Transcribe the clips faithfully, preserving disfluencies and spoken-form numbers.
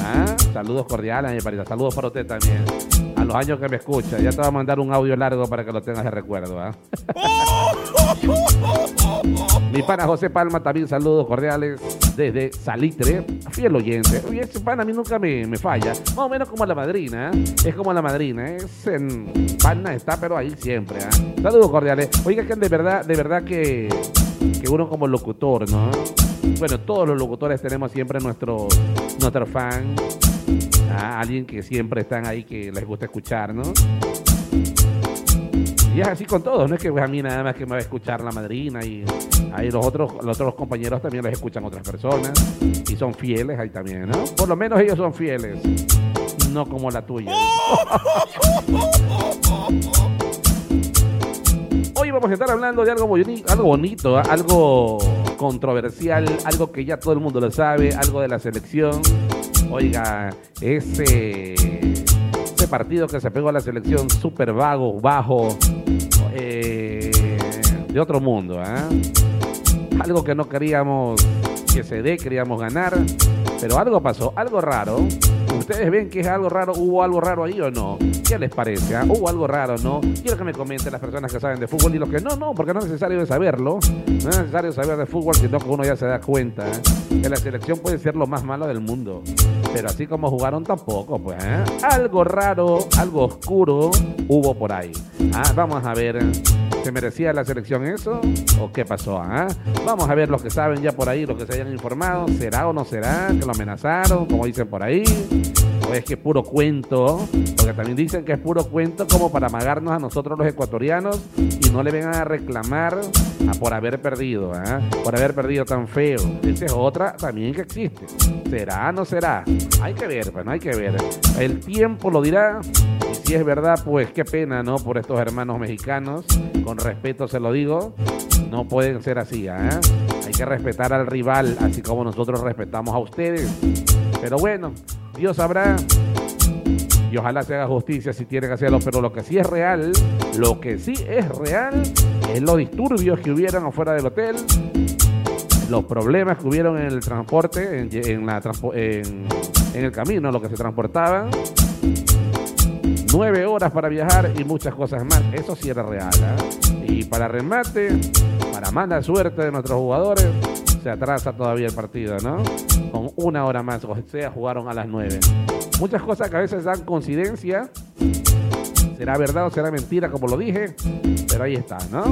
¿Ah? Saludos cordiales, mi parita. Saludos para usted también. A los años que me escucha. Ya te voy a mandar un audio largo para que lo tengas de recuerdo. ¿Ah? Mi pana José Palma también, saludos cordiales desde Salitre, fiel oyente. Oye, ese pana a mí nunca me, me falla, más o menos como la madrina, ¿eh? Es como la madrina, ¿eh? Es en pana está, pero ahí siempre, ¿eh? Saludos cordiales. Oiga, que de verdad, de verdad que, que uno como locutor, ¿no? Bueno, todos los locutores tenemos siempre nuestro, nuestro fan, ¿ah? Alguien que siempre están ahí, que les gusta escuchar, ¿no? Y es así con todos, no es que pues, a mí nada más que me va a escuchar la madrina y ahí los otros, los otros compañeros también los escuchan otras personas y son fieles ahí también, ¿no? Por lo menos ellos son fieles, no como la tuya. Hoy vamos a estar hablando de algo bonito, algo bonito, ¿eh? Algo controversial, algo que ya todo el mundo lo sabe, algo de la selección. Oiga, ese... Este partido que se pegó a la selección, súper vago, bajo, eh, de otro mundo, ¿eh? Algo que no queríamos que se dé, queríamos ganar, pero algo pasó, algo raro. ¿Ustedes ven que es algo raro? ¿Hubo algo raro ahí o no? ¿Qué les parece? ¿Eh? ¿Hubo algo raro o no? Quiero que me comenten las personas que saben de fútbol y los que no, no, porque no es necesario saberlo. No es necesario saber de fútbol, sino que uno ya se da cuenta, ¿eh? Que la selección puede ser lo más malo del mundo. Pero así como jugaron tampoco, pues, ¿eh? Algo raro, algo oscuro hubo por ahí. Ah, vamos a ver, ¿se merecía la selección eso? ¿O qué pasó? ¿Ah? Vamos a ver los que saben ya por ahí, los que se hayan informado. ¿Será o no será? ¿Que lo amenazaron? Como dicen por ahí. ¿O es que es puro cuento? Porque también dicen que es puro cuento como para amagarnos a nosotros los ecuatorianos y no le vengan a reclamar a por haber perdido, ¿eh? Por haber perdido tan feo. Esa es otra también que existe. ¿Será o no será? Hay que ver, bueno, hay que ver. El tiempo lo dirá. Y si es verdad, pues qué pena, ¿no? Por estos hermanos mexicanos. Con respeto se lo digo. No pueden ser así, ¿eh? Hay que respetar al rival, así como nosotros respetamos a ustedes. Pero bueno, Dios sabrá. Y ojalá se haga justicia si tiene que hacerlo. Pero lo que sí es real, lo que sí es real, es los disturbios que hubieron afuera del hotel. Los problemas que hubieron en el transporte, en, en, la, en, en el camino, lo que se transportaban. Nueve horas para viajar y muchas cosas más. Eso sí era real, ¿eh? Y para remate, para mala suerte de nuestros jugadores, se atrasa todavía el partido, ¿no? Con una hora más, o sea, jugaron a las nueve. Muchas cosas que a veces dan coincidencia. ¿Será verdad o será mentira, como lo dije? Pero ahí está, ¿no?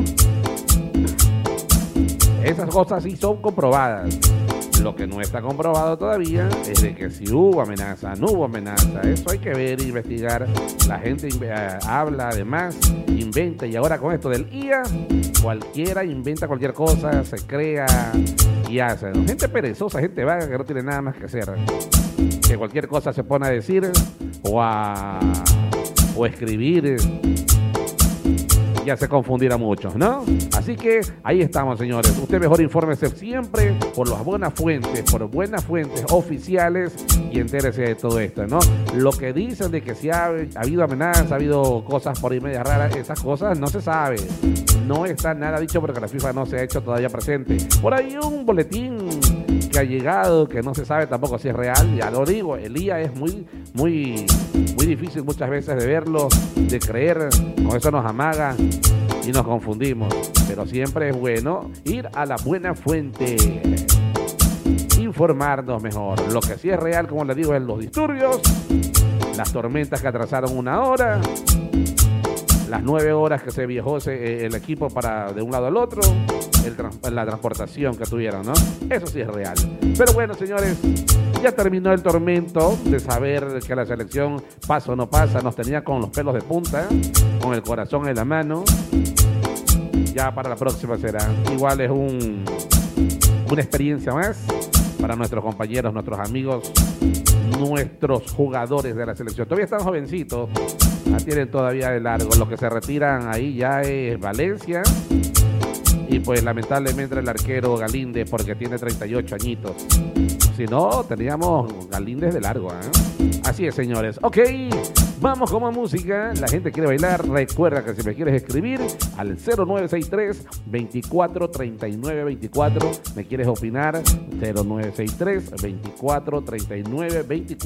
Esas cosas sí son comprobadas. Lo que no está comprobado todavía es de que si hubo amenaza, no hubo amenaza. Eso hay que ver e investigar. La gente eh, habla, además, inventa. Y ahora con esto del I A, cualquiera inventa cualquier cosa, se crea y hace, ¿no? Gente perezosa, gente vaga que no tiene nada más que hacer. Que cualquier cosa se pone a decir o a, o a escribir. Ya hace confundir a muchos, ¿no? Así que ahí estamos, señores. Usted mejor infórmese siempre por las buenas fuentes, por buenas fuentes oficiales y entérese de todo esto, ¿no? Lo que dicen de que si ha, ha habido amenazas, ha habido cosas por ahí medias raras, esas cosas no se sabe. No está nada dicho porque la FIFA no se ha hecho todavía presente. Por ahí un boletín que ha llegado, que no se sabe tampoco si es real. Ya lo digo, el I A es muy, muy, muy difícil muchas veces de verlo, de creer. Con eso nos amaga y nos confundimos. Pero siempre es bueno ir a la buena fuente, informarnos mejor. Lo que sí es real, como les digo, es los disturbios, las tormentas que atrasaron una hora, las nueve horas que se viajó ese, el equipo para de un lado al otro, el, la transportación que tuvieron, ¿no? Eso sí es real. Pero bueno, señores, ya terminó el tormento de saber que la selección pasa o no pasa. Nos tenía con los pelos de punta, con el corazón en la mano. Ya para la próxima será. Igual es un, una experiencia más para nuestros compañeros, nuestros amigos, nuestros jugadores de la selección. Todavía están jovencitos, la tienen todavía de largo. Los que se retiran ahí ya es Valencia y pues lamentablemente el arquero Galíndez, porque tiene treinta y ocho añitos. Si no, teníamos Galíndez de largo, ¿eh? Así es, señores. Ok, vamos con más música. La gente quiere bailar. Recuerda que si me quieres escribir al cero nueve seis tres, veinticuatro, treinta y nueve, veinticuatro. Me quieres opinar, cero nueve seis tres, veinticuatro, treinta y nueve, veinticuatro.